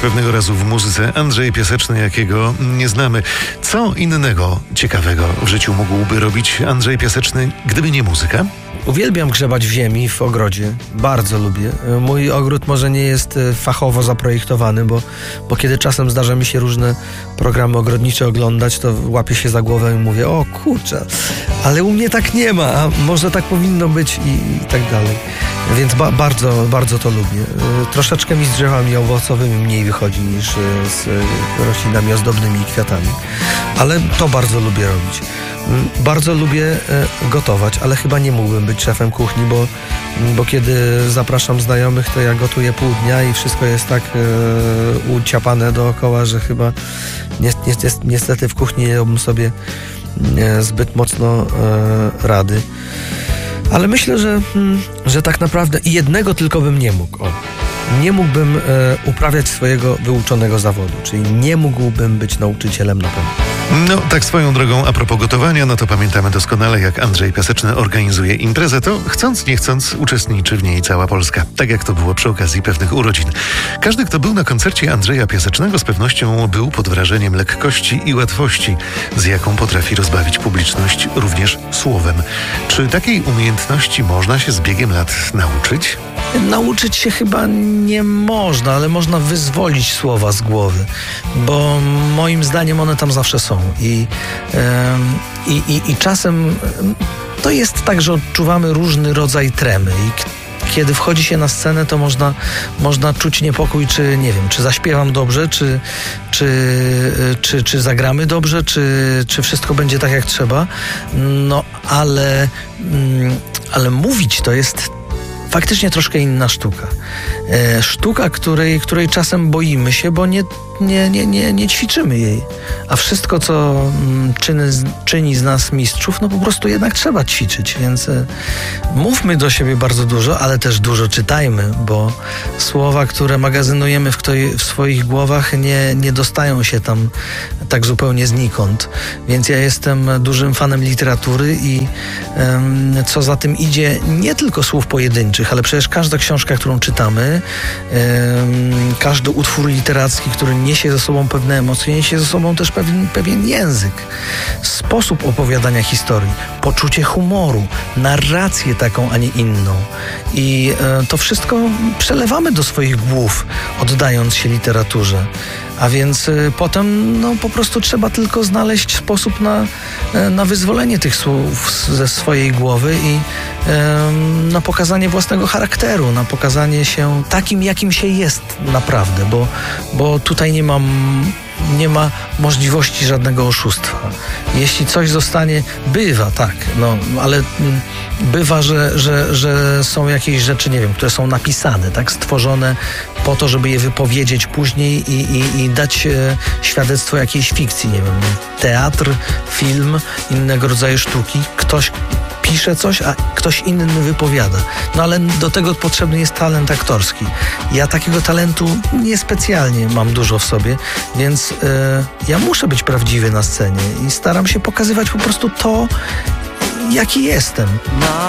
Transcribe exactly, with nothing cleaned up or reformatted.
pewnego razu w muzyce Andrzej Piaseczny, jakiego nie znamy. Co innego ciekawego w życiu mógłby robić Andrzej Piaseczny, gdyby nie muzyka? Uwielbiam grzebać w ziemi, w ogrodzie. Bardzo lubię. Mój ogród może nie jest fachowo zaprojektowany, bo, bo kiedy czasem zdarza mi się różne programy ogrodnicze oglądać, to łapię się za głowę i mówię: o kurczę, ale u mnie tak nie ma, a może tak powinno być i, i tak dalej. Więc ba- bardzo, bardzo to lubię. Troszeczkę mi z drzewami owocowymi mniej wychodzi niż z roślinami ozdobnymi i kwiatami. Ale to bardzo lubię robić. Bardzo lubię gotować, ale chyba nie mógłbym być szefem kuchni, bo, bo kiedy zapraszam znajomych, to ja gotuję pół dnia i wszystko jest tak e, uciapane dookoła, że chyba ni- ni- niestety w kuchni nie dałbym sobie e, zbyt mocno e, rady. Ale myślę, że, że tak naprawdę jednego tylko bym nie mógł. O. Nie mógłbym e, uprawiać swojego wyuczonego zawodu, czyli nie mógłbym być nauczycielem na pewno. No, tak swoją drogą, a propos gotowania, no to pamiętamy doskonale, jak Andrzej Piaseczny organizuje imprezę, to chcąc, nie chcąc, uczestniczy w niej cała Polska. Tak jak to było przy okazji pewnych urodzin. Każdy, kto był na koncercie Andrzeja Piasecznego, z pewnością był pod wrażeniem lekkości i łatwości, z jaką potrafi rozbawić publiczność również słowem. Czy takiej umiejętności można się z biegiem lat nauczyć? Nauczyć się chyba nie można, ale można wyzwolić słowa z głowy, bo moim zdaniem one tam zawsze są i, i, i, i czasem to jest tak, że odczuwamy różny rodzaj tremy i kiedy wchodzi się na scenę, to można, można czuć niepokój, czy nie wiem, czy zaśpiewam dobrze, czy, czy, czy, czy zagramy dobrze, czy, czy wszystko będzie tak jak trzeba, no ale, ale mówić to jest faktycznie troszkę inna sztuka. E, sztuka, której, której czasem boimy się, bo nie, nie, nie, nie, nie ćwiczymy jej. A wszystko, co mm, czyny, czyni z nas mistrzów, no po prostu jednak trzeba ćwiczyć. Więc e, mówmy do siebie bardzo dużo, ale też dużo czytajmy, bo słowa, które magazynujemy w, ktoj, w swoich głowach, nie, nie dostają się tam tak zupełnie znikąd. Więc ja jestem dużym fanem literatury i e, co za tym idzie, nie tylko słów pojedynczych, ale przecież każda książka, którą czytamy, yy, każdy utwór literacki, który niesie ze sobą pewne emocje, niesie ze sobą też pewien, pewien język, sposób opowiadania historii, poczucie humoru, narrację taką, a nie inną. I yy, to wszystko przelewamy do swoich głów, oddając się literaturze. A więc y, potem no, po prostu trzeba tylko znaleźć sposób na, y, na wyzwolenie tych słów ze swojej głowy i y, na pokazanie własnego charakteru, na pokazanie się takim, jakim się jest naprawdę, bo, bo tutaj nie mam nie ma możliwości żadnego oszustwa. Jeśli coś zostanie, bywa, tak, no, ale bywa, że, że, że są jakieś rzeczy, nie wiem, które są napisane, tak, stworzone po to, żeby je wypowiedzieć później i, i, i dać e, świadectwo jakiejś fikcji, nie wiem, teatr, film, innego rodzaju sztuki. Ktoś pisze coś, a ktoś inny wypowiada. No ale do tego potrzebny jest talent aktorski. Ja takiego talentu niespecjalnie mam dużo w sobie, więc e, ja muszę być prawdziwy na scenie i staram się pokazywać po prostu to, jaki jestem.